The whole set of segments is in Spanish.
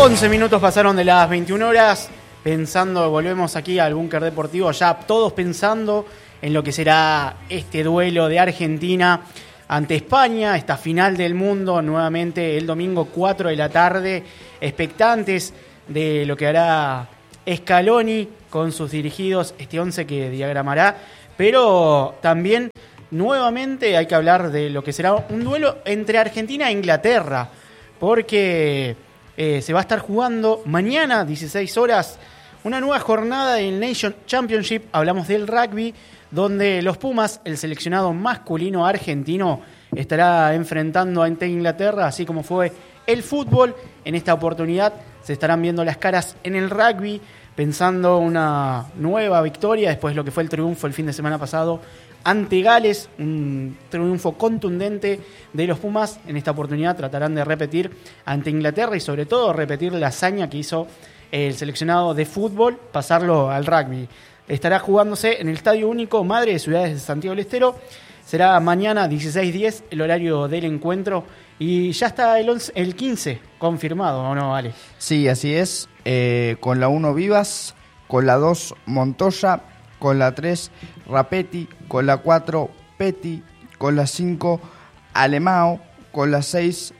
11 minutos pasaron de las 21 horas, volvemos aquí al Búnker Deportivo, ya todos pensando en lo que será este duelo de Argentina ante España, esta final del mundo, nuevamente el domingo 4 de la tarde, expectantes de lo que hará Scaloni con sus dirigidos, este 11 que diagramará, pero también nuevamente hay que hablar de lo que será un duelo entre Argentina e Inglaterra, porque se va a estar jugando mañana, 16 horas, una nueva jornada del Nation Championship. Hablamos del rugby, donde los Pumas, el seleccionado masculino argentino, estará enfrentando ante Inglaterra, así como fue el fútbol. En esta oportunidad se estarán viendo las caras en el rugby, pensando una nueva victoria después de lo que fue el triunfo el fin de semana pasado ante Gales, un triunfo contundente de los Pumas. En esta oportunidad tratarán de repetir ante Inglaterra y sobre todo repetir la hazaña que hizo el seleccionado de fútbol, pasarlo al rugby. Estará jugándose en el Estadio Único Madre de Ciudades de Santiago del Estero. Será mañana 16:10 el horario del encuentro y ya está el 15 confirmado, ¿o no, Ale? Sí, así es. Con la 1 Vivas, con la 2 Montoya, con la 3 Rapetti, con la 4 Petty, con la 5 Alemão, con la 6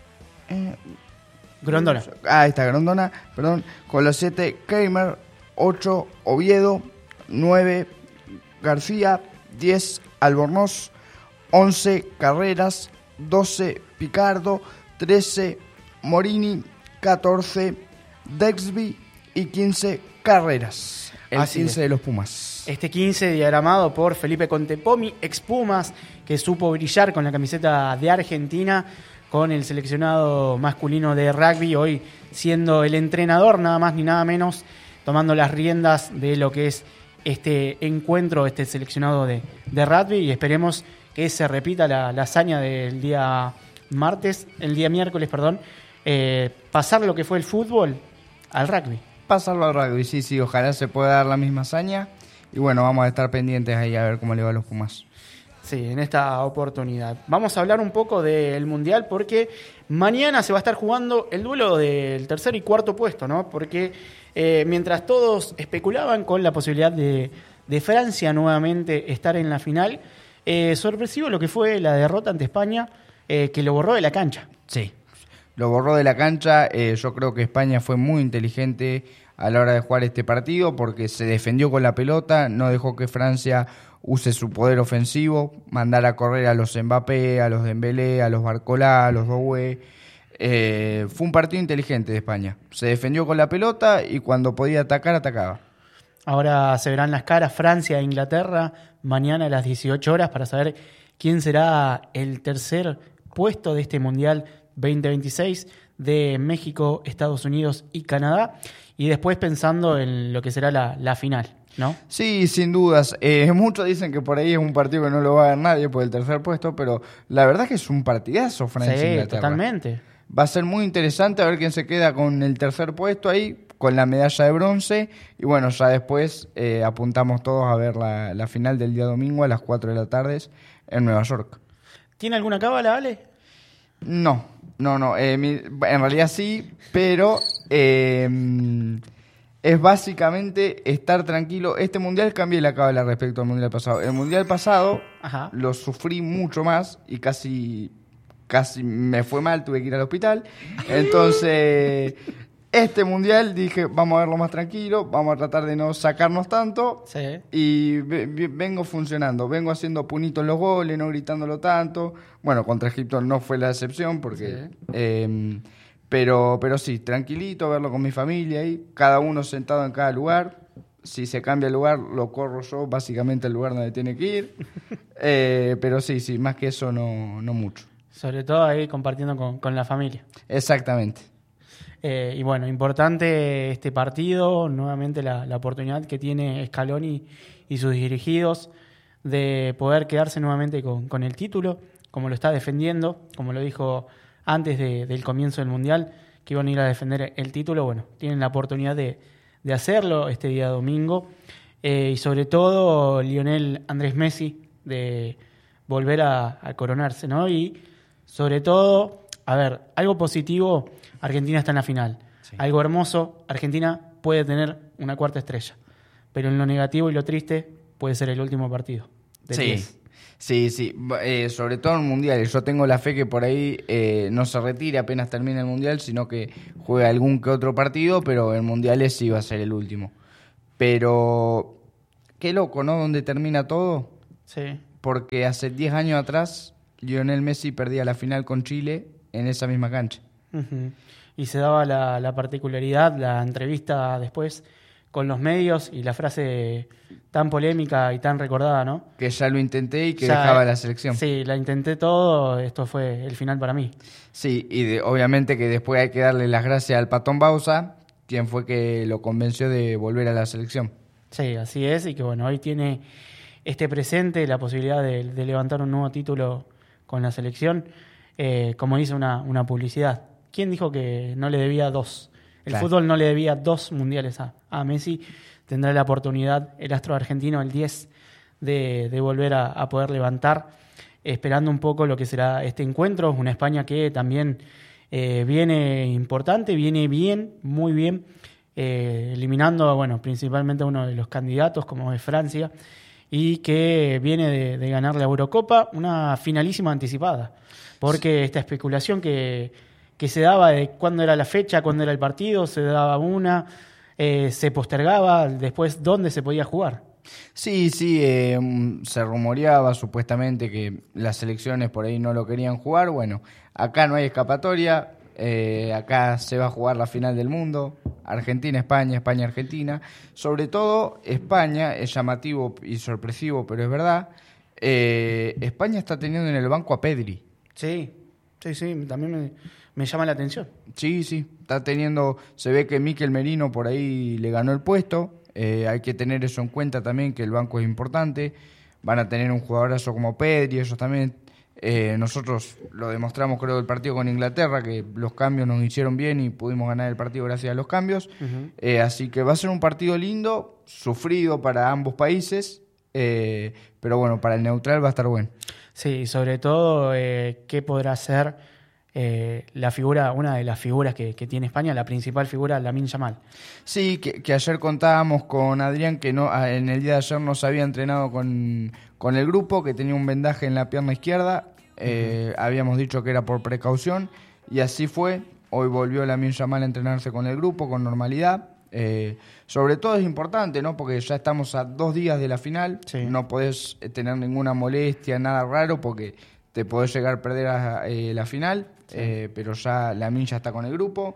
Grondona. Ahí está, Grondona, perdón. Con la 7 Kramer, 8 Oviedo, 9 García, 10 Albornoz, 11 Carreras, 12 Picardo, 13 Morini, 14 Dexby y 15 Carreras. El Así 15 es. de los Pumas. Este 15 diagramado por Felipe Contepomi, ex Pumas, que supo brillar con la camiseta de Argentina, con el seleccionado masculino de rugby, hoy siendo el entrenador, nada más ni nada menos, tomando las riendas de lo que es este encuentro, este seleccionado de rugby, y esperemos que se repita la hazaña del día miércoles, pasar lo que fue el fútbol al rugby. Pasarlo al rugby, sí, ojalá se pueda dar la misma hazaña. Y bueno, vamos a estar pendientes ahí a ver cómo le va a los Pumas. Sí, en esta oportunidad. Vamos a hablar un poco del Mundial porque mañana se va a estar jugando el duelo del tercer y cuarto puesto, ¿no? Porque mientras todos especulaban con la posibilidad de Francia nuevamente estar en la final, sorpresivo lo que fue la derrota ante España, que lo borró de la cancha. Sí, lo borró de la cancha. Yo creo que España fue muy inteligente a la hora de jugar este partido porque se defendió con la pelota, no dejó que Francia use su poder ofensivo, mandar a correr a los Mbappé, a los Dembélé, a los Barcola, a los Doué. Fue un partido inteligente de España. Se defendió con la pelota y cuando podía atacar, atacaba. Ahora se verán las caras Francia e Inglaterra mañana a las 18 horas para saber quién será el tercer puesto de este Mundial 2026 de México, Estados Unidos y Canadá. Y después pensando en lo que será la final, ¿no? Sí, sin dudas. Muchos dicen que por ahí es un partido que no lo va a ver nadie por el tercer puesto, pero la verdad es que es un partidazo Francia-Inglaterra. Sí, totalmente. Va a ser muy interesante a ver quién se queda con el tercer puesto ahí, con la medalla de bronce. Y bueno, ya después apuntamos todos a ver la final del día domingo a las 4 de la tarde en Nueva York. ¿Tiene alguna cábala, Ale? No. En realidad sí, pero es básicamente estar tranquilo. Este mundial cambié la cábala respecto al mundial pasado. El mundial pasado lo sufrí mucho más y casi me fue mal, tuve que ir al hospital. Entonces, este mundial dije, vamos a verlo más tranquilo, vamos a tratar de no sacarnos tanto. Sí. Y vengo funcionando, vengo haciendo punitos los goles, no gritándolo tanto. Bueno, contra Egipto no fue la excepción porque... Sí. Pero sí, tranquilito, verlo con mi familia ahí, cada uno sentado en cada lugar. Si se cambia el lugar, lo corro yo, básicamente el lugar donde tiene que ir. Pero sí, más que eso no mucho. Sobre todo ahí compartiendo con la familia. Exactamente. Y bueno, importante este partido, nuevamente la oportunidad que tiene Scaloni y sus dirigidos de poder quedarse nuevamente con el título, como lo está defendiendo, como lo dijo antes del comienzo del Mundial, que iban a ir a defender el título. Bueno, tienen la oportunidad de hacerlo este día domingo. Y sobre todo Lionel Andrés Messi, de volver a coronarse, ¿no? Y sobre todo, a ver, algo positivo, Argentina está en la final. Sí. Algo hermoso, Argentina puede tener una cuarta estrella, pero en lo negativo y lo triste puede ser el último partido. Sí. Sí, sobre todo en mundiales. Yo tengo la fe que por ahí no se retire apenas termine el mundial, sino que juegue algún que otro partido, pero en mundiales sí va a ser el último. Pero qué loco, ¿no? Donde termina todo. Sí. Porque hace 10 años atrás Lionel Messi perdía la final con Chile en esa misma cancha. Uh-huh. Y se daba la particularidad, la entrevista después con los medios y la frase tan polémica y tan recordada, ¿no? Que ya lo intenté y que dejaba la selección. Sí, la intenté todo, esto fue el final para mí. Sí, y obviamente que después hay que darle las gracias al Patón Bauza, quien fue que lo convenció de volver a la selección. Sí, así es, y que bueno, hoy tiene este presente, la posibilidad de levantar un nuevo título con la selección, como dice una publicidad. ¿Quién dijo que no le debía 2? El fútbol no le debía 2 mundiales a Messi. Tendrá la oportunidad el astro argentino el 10 de volver a poder levantar, esperando un poco lo que será este encuentro. Una España que también viene importante, viene bien, muy bien, eliminando, bueno, principalmente a uno de los candidatos como es Francia, y que viene de ganar la Eurocopa, una finalísima anticipada, porque esta especulación que se daba de cuándo era la fecha, cuándo era el partido, se daba se postergaba, después dónde se podía jugar. Sí, se rumoreaba supuestamente que las selecciones por ahí no lo querían jugar. Bueno, acá no hay escapatoria, acá se va a jugar la final del mundo, Argentina-España, España-Argentina. Sobre todo España, es llamativo y sorpresivo, pero es verdad, España está teniendo en el banco a Pedri. Sí, también me llama la atención. Sí, está teniendo, se ve que Mikel Merino por ahí le ganó el puesto, hay que tener eso en cuenta también, que el banco es importante, van a tener un jugadorazo como Pedri, ellos también, nosotros lo demostramos creo el partido con Inglaterra, que los cambios nos hicieron bien y pudimos ganar el partido gracias a los cambios, así que va a ser un partido lindo, sufrido para ambos países, pero bueno, para el neutral va a estar bueno. Sí, sobre todo, ¿qué podrá hacer la figura, una de las figuras que tiene España, la principal figura, Lamine Yamal? Sí, que ayer contábamos con Adrián que en el día de ayer no se había entrenado con el grupo, que tenía un vendaje en la pierna izquierda, habíamos dicho que era por precaución, y así fue. Hoy volvió Lamine Yamal a entrenarse con el grupo con normalidad. Sobre todo es importante, ¿no? Porque ya estamos a 2 días de la final, no podés tener ninguna molestia, nada raro, porque te podés llegar a perder la final, pero ya Lamine ya está con el grupo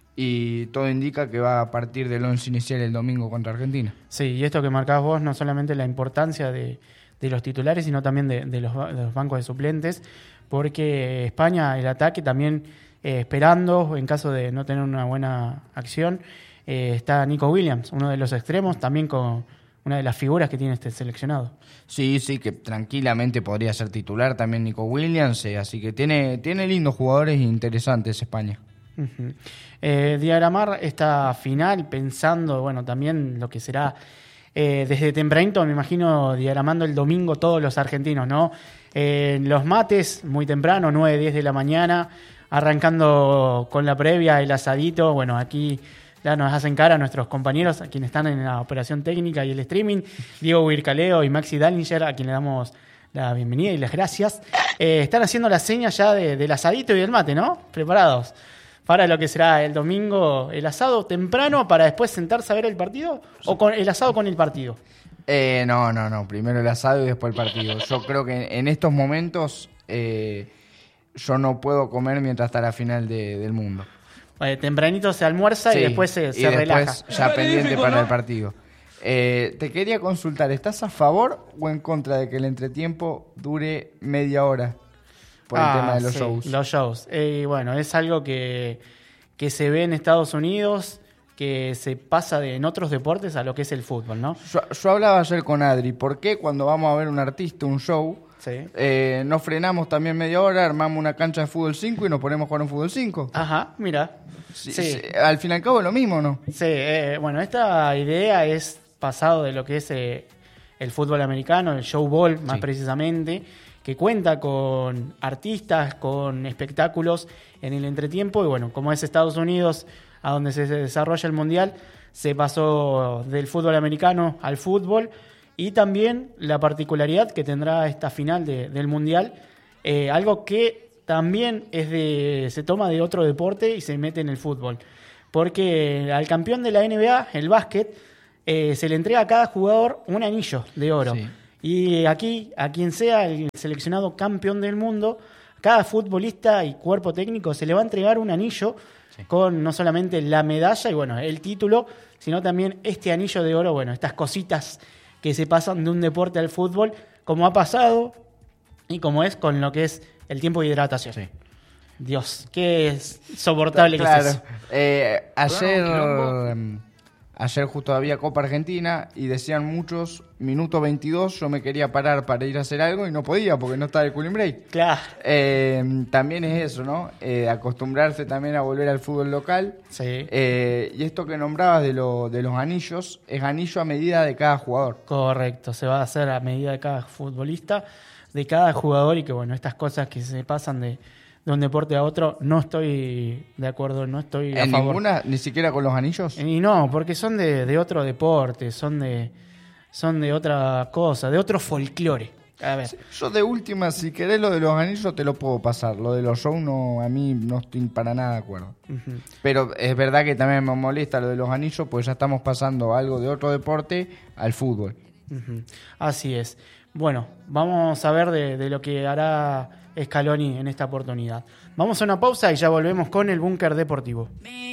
y todo indica que va a partir del 11 inicial el domingo contra Argentina. Sí, y esto que marcás vos, no solamente la importancia de los titulares, sino también de los bancos de suplentes, porque España, el ataque también esperando, en caso de no tener una buena acción, está Nico Williams, uno de los extremos, también con una de las figuras que tiene este seleccionado. Sí, que tranquilamente podría ser titular también Nico Williams, así que tiene lindos jugadores interesantes España. Uh-huh. Diagramar esta final pensando, bueno, también lo que será desde tempranito, me imagino diagramando el domingo todos los argentinos, ¿no? Los mates, muy temprano, 9, 10 de la mañana, arrancando con la previa, el asadito, bueno, aquí ya nos hacen cara a nuestros compañeros, a quienes están en la operación técnica y el streaming, Diego Huircaleo y Maxi Dallinger, a quien le damos la bienvenida y las gracias. Están haciendo la seña ya del asadito y del mate, ¿no? Preparados para lo que será el domingo, el asado temprano, para después sentarse a ver el partido, o con el asado con el partido. No, primero el asado y después el partido. Yo creo que en estos momentos yo no puedo comer mientras está la final del mundo. Tempranito se almuerza y después se relaja. Después ya pendiente para el partido. Te quería consultar, ¿estás a favor o en contra de que el entretiempo dure media hora por el tema de los shows? Los shows. Bueno, es algo que se ve en Estados Unidos, que se pasa en otros deportes a lo que es el fútbol, ¿no? Yo hablaba ayer con Adri, ¿por qué cuando vamos a ver un artista, un show, nos frenamos también media hora, armamos una cancha de fútbol 5 y nos ponemos a jugar un fútbol 5? Ajá, mira. Sí. Al fin y al cabo es lo mismo, ¿no? Sí, bueno, esta idea es pasado de lo que es el fútbol americano, el show ball más precisamente, que cuenta con artistas, con espectáculos en el entretiempo, y bueno, como es Estados Unidos, a donde se desarrolla el Mundial, se pasó del fútbol americano al fútbol, y también la particularidad que tendrá esta final del Mundial, algo que también se toma de otro deporte y se mete en el fútbol, porque al campeón de la NBA, el básquet, se le entrega a cada jugador un anillo de oro. Sí. Y aquí, a quien sea el seleccionado campeón del mundo, cada futbolista y cuerpo técnico se le va a entregar un anillo con no solamente la medalla y bueno, el título, sino también este anillo de oro, bueno, estas cositas que se pasan de un deporte al fútbol, como ha pasado y como es con lo que es el tiempo de hidratación. Sí. Dios, qué soportable claro. Que es eso. Ayer justo había Copa Argentina y decían muchos, minuto 22, yo me quería parar para ir a hacer algo y no podía porque no estaba el cooling break. Claro. También es eso, ¿no? Acostumbrarse también a volver al fútbol local. Sí. Y esto que nombrabas de los anillos, es anillo a medida de cada jugador. Correcto, se va a hacer a medida de cada futbolista, de cada jugador, y que bueno, estas cosas que se pasan de un deporte a otro, no estoy de acuerdo, no estoy a favor. ¿En ninguna, ni siquiera con los anillos? Y no, porque son de otro deporte, son de otra cosa, de otro folclore. A ver. Yo de última, si querés lo de los anillos te lo puedo pasar, lo de los shows no, a mí no estoy para nada de acuerdo. Uh-huh. Pero es verdad que también me molesta lo de los anillos, pues ya estamos pasando algo de otro deporte al fútbol. Uh-huh. Así es. Bueno, vamos a ver de lo que hará Scaloni en esta oportunidad. Vamos a una pausa y ya volvemos con el Búnker Deportivo.